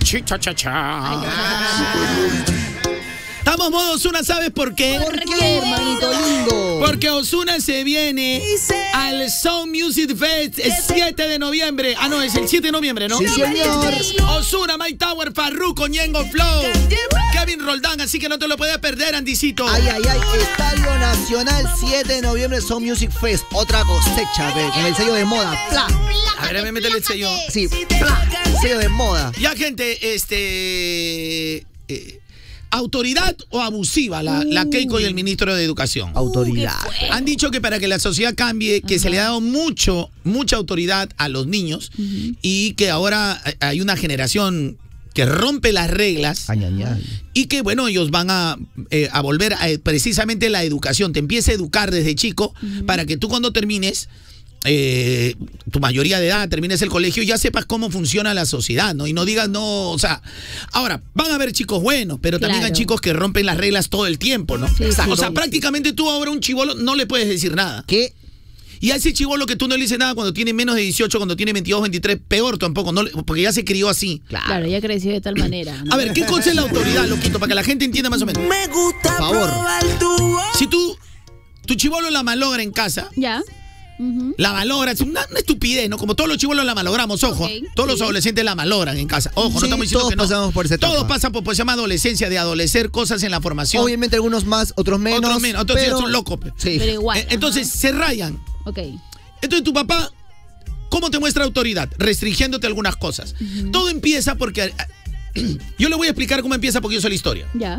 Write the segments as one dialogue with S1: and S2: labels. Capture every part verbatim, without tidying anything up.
S1: Chicha, cha, cha. Estamos modo Ozuna, ¿sabes por qué?
S2: ¿Por qué, hermanito lindo?
S1: Porque Ozuna se viene al Sound Music Fest el siete de noviembre. Ah, no, es el siete de noviembre, ¿no?
S2: Sí, señor.
S1: Ozuna, Mike Tower, Farruko, Ñengo Flow, Kevin Roldán, así que no te lo puedes perder, Andicito.
S2: Ay, ay, ay, Estadio Nacional, siete de noviembre, Sound Music Fest. Otra cosecha, ve, con el sello de moda. ¡Pla!
S1: A ver, me métele el sello.
S2: Sí, ¡pla! Sello de moda.
S1: Ya, gente, este... Eh, ¿autoridad o abusiva la, la Keiko y el ministro de Educación?
S2: Autoridad.
S1: Han dicho que para que la sociedad cambie, que Ajá. se le ha dado mucho, mucha autoridad a los niños uh-huh. y que ahora hay una generación que rompe las reglas
S2: ay, ay, ay.
S1: y que, bueno, ellos van a, eh, a volver a, precisamente la educación. Te empieza a educar desde chico uh-huh. para que tú cuando termines... Eh, tu mayoría de edad, termines el colegio y ya sepas cómo funciona la sociedad, ¿no? Y no digas, no, o sea, ahora, van a haber chicos buenos, pero también claro. hay chicos que rompen las reglas todo el tiempo, ¿no? Sí, o sea, sí, o sea prácticamente tú ahora a un chibolo no le puedes decir nada.
S2: ¿Qué?
S1: Y a ese chibolo que tú no le dices nada cuando tiene menos de dieciocho, cuando tiene veintidós, veintitrés, peor tampoco, no, porque ya se crió así.
S3: Claro, claro ya creció de tal manera, ¿no?
S1: A ver, ¿qué cosa es la autoridad, loquito? Para que la gente entienda más o menos.
S4: Me gusta.
S1: Por favor. Si tú, tu chibolo la malogra en casa.
S3: Ya. Uh-huh.
S1: La malogra, es una, una estupidez, ¿no? Como todos los chibolos la malogramos, ojo. Okay, todos sí. los adolescentes la malogran en casa. Ojo, sí, no estamos diciendo
S2: todos
S1: que no.
S2: pasamos por ese
S1: Todos pasan por, pues se llama adolescencia, de adolecer cosas en la formación.
S2: Obviamente algunos más, otros menos.
S1: Otros menos, otros pero... son locos.
S2: Sí.
S3: Pero igual.
S1: Eh, entonces, ajá. se rayan.
S3: Ok.
S1: Entonces tu papá, ¿cómo te muestra autoridad? Restringiéndote algunas cosas. Uh-huh. Todo empieza porque... Yo le voy a explicar cómo empieza porque yo sé la historia.
S3: Ya.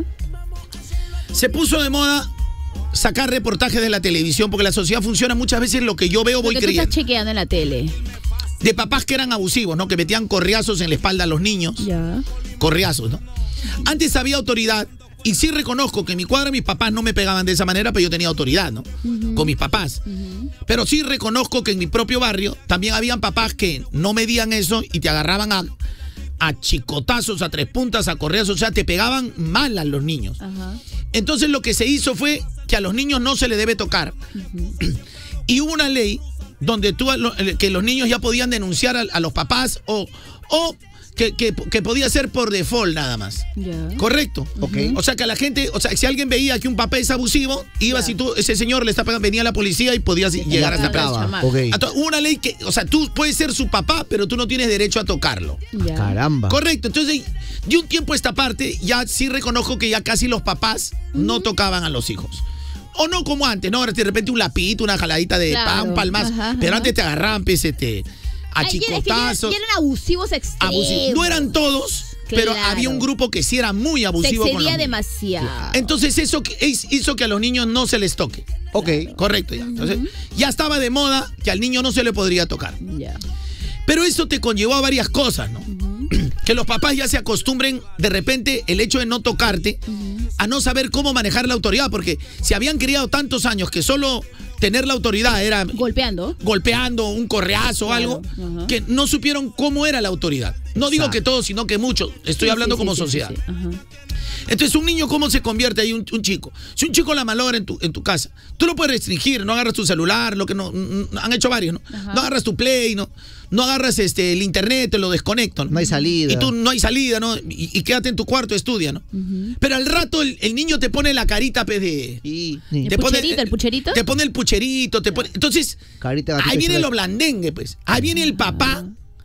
S1: Se puso de moda sacar reportajes de la televisión, porque la sociedad funciona muchas veces lo que yo veo, voy
S3: lo que
S1: creyendo.
S3: Tú estás chequeando en la tele.
S1: De papás que eran abusivos, ¿no? Que metían correazos en la espalda a los niños.
S3: Ya.
S1: Correazos, ¿no? Antes había autoridad, y sí reconozco que en mi cuadra mis papás no me pegaban de esa manera, pero yo tenía autoridad, ¿no? Uh-huh. Con mis papás. Uh-huh. Pero sí reconozco que en mi propio barrio también habían papás que no medían eso y te agarraban a, a chicotazos, a tres puntas, a correazos, o sea, te pegaban mal a los niños. Uh-huh. Entonces lo que se hizo fue que a los niños no se les debe tocar. Uh-huh. Y hubo una ley donde tú, que los niños ya podían denunciar a, a los papás o, o que, que, que podía ser por default nada más.
S3: Yeah.
S1: ¿Correcto?
S2: Okay.
S1: O sea que a la gente, o sea, si alguien veía que un papá es abusivo, iba, yeah. si tú, ese señor le está pegando, venía la policía y podías yeah. llegar hasta atrás.
S2: Okay.
S1: Hubo una ley que, o sea, tú puedes ser su papá, pero tú no tienes derecho a tocarlo.
S3: Yeah.
S2: Caramba.
S1: Correcto. Entonces, de un tiempo a esta parte, ya sí reconozco que ya casi los papás uh-huh. no tocaban a los hijos. O no como antes, ¿no? De repente un lapito, una jaladita de
S3: claro.
S1: pan, un palmazo. Ajá, ajá. Pero antes te agarraban, pues, este, a
S3: Ay,
S1: chicotazos.
S3: Y eran, eran abusivos extremos.
S1: Abusivos. No eran todos, claro. pero había un grupo que sí era muy abusivo.
S3: Se
S1: con los
S3: demasiado.
S1: Claro. Entonces eso hizo que a los niños no se les toque.
S2: Ok.
S1: Claro. Correcto, ya. Entonces, uh-huh. ya estaba de moda que al niño no se le podría tocar.
S3: Ya.
S1: Pero eso te conllevó a varias cosas, ¿no?
S3: Uh-huh.
S1: Que los papás ya se acostumbren, de repente, el hecho de no tocarte, uh-huh. a no saber cómo manejar la autoridad, porque si habían criado tantos años que solo tener la autoridad era...
S3: Golpeando.
S1: Golpeando, un correazo o
S3: claro.
S1: algo,
S3: uh-huh.
S1: que no supieron cómo era la autoridad. No digo que todos, sino que muchos. Estoy
S3: sí,
S1: hablando
S3: sí,
S1: como
S3: sí,
S1: sociedad.
S3: Sí, sí. Uh-huh.
S1: Entonces, un niño, ¿cómo se convierte ahí un, un chico? Si un chico la malogra en tu, en tu casa, tú lo puedes restringir, no agarras tu celular, lo que no, no han hecho varios, ¿no?
S3: Ajá.
S1: No agarras tu play, no, no agarras este, el internet, te lo desconecto, ¿no?
S2: No hay salida.
S1: Y tú no hay salida, ¿no? Y, y quédate en tu cuarto, estudia, ¿no?
S3: Uh-huh.
S1: Pero al rato el, el niño te pone la carita, pues, de...
S2: Sí.
S3: ¿El
S1: te
S3: pucherito,
S1: pone,
S3: el pucherito?
S1: Te pone el pucherito, te pone... Entonces,
S2: carita,
S1: ahí viene lo blandengue, pues. Ahí viene el papá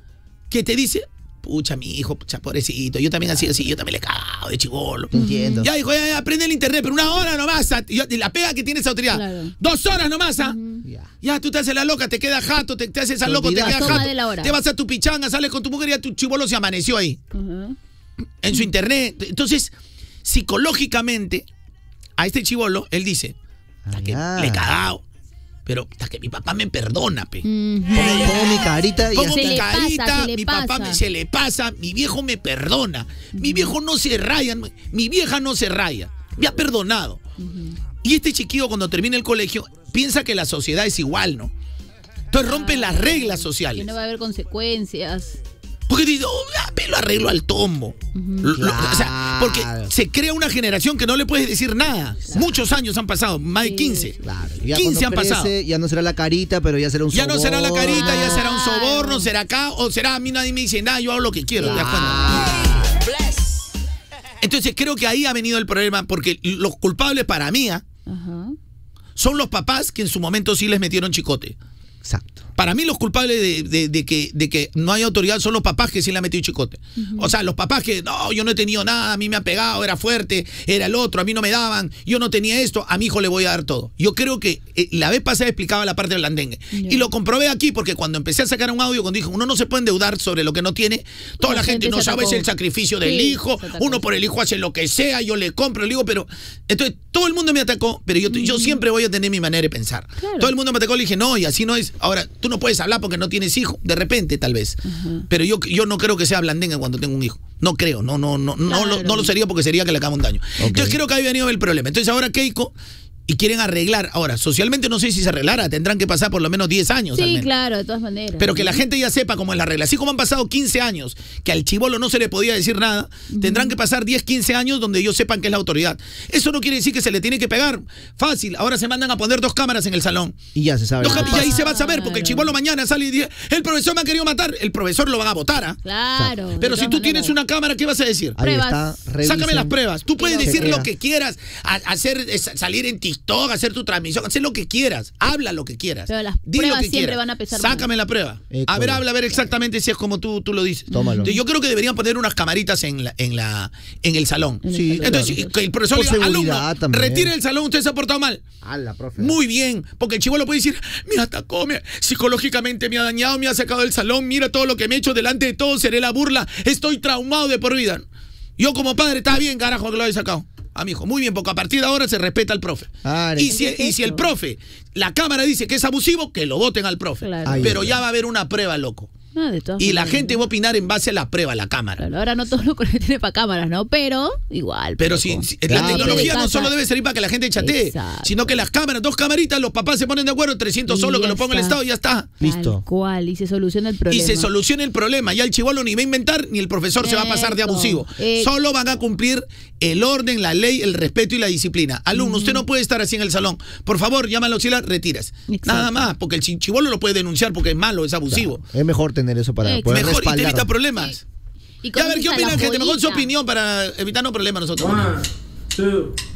S1: que te dice... Pucha, mi hijo, pucha, pobrecito. Yo también así, así, yo también le he cagado de chibolo.
S2: Entiendo.
S1: Ya, hijo, ya, ya, aprende el internet, pero una hora nomás. Yo, la pega que tienes autoridad. Claro. Dos horas nomás, ¿ah?
S3: Uh-huh.
S1: Ya. ya, tú te haces la loca, te quedas jato, te, te haces al loco, te
S2: Olvidas.
S1: quedas
S3: Toma
S1: jato.
S3: de la hora.
S1: Te vas a tu pichanga, sales con tu mujer y ya tu chibolo se amaneció ahí.
S3: Uh-huh.
S1: En su internet. Entonces, psicológicamente, a este chibolo, él dice, hasta que le he cagado. Pero hasta que mi papá me perdona, pe.
S3: Uh-huh.
S2: Pongo, pongo mi carita y
S1: Pongo
S2: hasta...
S1: mi carita,
S3: pasa,
S1: mi
S3: pasa.
S1: papá me, se le pasa, mi viejo me perdona. Uh-huh. Mi viejo no se raya, mi vieja no se raya. Me ha perdonado. Uh-huh. Y este chiquillo cuando termina el colegio piensa que la sociedad es igual, ¿no? Entonces rompe ah, las reglas sociales.
S3: Que no va a haber consecuencias.
S1: Porque dice, oh, ya, lo arreglo al tombo. Uh-huh. lo, lo,
S2: claro.
S1: O sea, porque se crea una generación que no le puedes decir nada. Exacto. Muchos años han pasado, más de quince.
S2: Claro. Ya
S1: quince han
S2: crece,
S1: pasado.
S2: Ya no será la carita, pero ya será un
S1: ya
S2: soborno.
S1: Ya no será la carita, ya será un soborno, será acá, o será a mí nadie me dice nada, yo hago lo que quiero.
S2: Claro.
S1: ¿Te das cuenta? Entonces creo que ahí ha venido el problema, porque los culpables para mí ¿eh?
S3: Ajá.
S1: son los papás que en su momento sí les metieron chicote.
S2: Exacto.
S1: Para mí los culpables de, de, de, que, de que no hay autoridad son los papás que sí le han metido chicote. Uh-huh. O sea, los papás que, no, yo no he tenido nada, a mí me han pegado, era fuerte, era el otro, a mí no me daban, yo no tenía esto, a mi hijo le voy a dar todo. Yo creo que eh, la vez pasada explicaba la parte del blandengue. Yeah. Y lo comprobé aquí porque cuando empecé a sacar un audio, cuando dijo, uno no se puede endeudar sobre lo que no tiene, toda la, la gente, gente no sabe, es el sacrificio del sí, hijo, uno por el hijo hace lo que sea, yo le compro, le digo, pero... Entonces, todo el mundo me atacó, pero yo, uh-huh. yo siempre voy a tener mi manera de pensar. Claro. Todo el mundo me atacó, le dije, no, y así no es. Ahora, tú no puedes hablar porque no tienes hijo, de repente tal vez. Uh-huh. Pero yo, yo no creo que sea blandengue cuando tengo un hijo. No creo, no, no, no, claro. no, lo, no lo sería porque sería que le haga un daño. Okay. Entonces creo que ahí ha venido el problema. Entonces ahora Keiko, y quieren arreglar. Ahora, socialmente no sé si se arreglara, tendrán que pasar por lo menos diez años.
S3: Sí, claro, de todas maneras.
S1: Pero que la gente ya sepa cómo es la regla. Así como han pasado quince años, que al chibolo no se le podía decir nada, uh-huh. tendrán que pasar diez, quince años donde ellos sepan que es la autoridad. Eso no quiere decir que se le tiene que pegar. Fácil, ahora se mandan a poner dos cámaras en el salón.
S2: Y ya se sabe.
S1: Dos, y ahí se va a saber, porque el chibolo mañana sale y dice, el profesor me ha querido matar, el profesor lo van a votar. ¿eh?
S3: Claro.
S1: Pero si tú maneras. tienes una cámara, ¿qué vas a decir?
S2: Ahí está,
S1: sácame las pruebas. Tú puedes decir lo que quieras, a, hacer, salir en TikTok, hacer tu transmisión, haz lo que quieras, habla lo que quieras.
S3: Pero las
S1: Di
S3: pruebas
S1: lo que
S3: siempre
S1: quieras.
S3: van a pesar
S1: Sácame
S3: más.
S1: la prueba.
S2: Eh,
S1: a ver, habla, a ver exactamente si es como tú, tú lo dices.
S2: Tómalo.
S1: Entonces, yo creo que deberían poner unas camaritas en la, en la, en el salón.
S2: Sí,
S1: entonces,
S2: claro.
S1: que el profesor
S2: Por
S1: diga, alumno,
S2: también.
S1: retire el salón, usted se ha portado mal.
S2: Ala, profe.
S1: Muy bien, porque el chibolo puede decir, me atacó, me, psicológicamente me ha dañado, me ha sacado del salón, mira todo lo que me he hecho delante de todos, seré la burla, estoy traumado de por vida. Yo como padre, está bien, carajo, que lo haya sacado. A mi hijo, muy bien, porque a partir de ahora se respeta al profe. Ah, y, si, y si el profe, la cámara dice que es abusivo, que lo voten al profe. Claro. Ay, pero ya va a haber una prueba, loco. Ah, de todas y maneras, la gente va a opinar en base a la prueba, la cámara.
S3: Claro, ahora no todo lo que tiene para cámaras, ¿no? Pero igual.
S1: Pero si, si claro, la tecnología no solo debe servir para que la gente chatee, exacto. sino que las cámaras, dos camaritas, los papás se ponen de acuerdo, trescientos solos que lo ponga el Estado y ya está.
S2: Listo.
S3: Tal cual, y se soluciona el problema.
S1: Y se soluciona el problema. Ya el chibolo ni va a inventar, ni el profesor eso, se va a pasar de abusivo. Eso. Solo van a cumplir el orden, la ley, el respeto y la disciplina. Alumno, mm. usted no puede estar así en el salón. Por favor, llama al auxiliar, retiras. Exacto. Nada más, porque el chibolo lo puede denunciar porque es malo, es abusivo.
S2: Claro. Es mejor tener eso para
S1: Exacto.
S2: poder
S1: Mejor
S2: respaldar.
S1: Y te evita problemas.
S3: Sí. Y
S1: ya a ver, ¿qué opina la gente? Mejor su opinión para evitarnos problemas nosotros.
S4: One, two.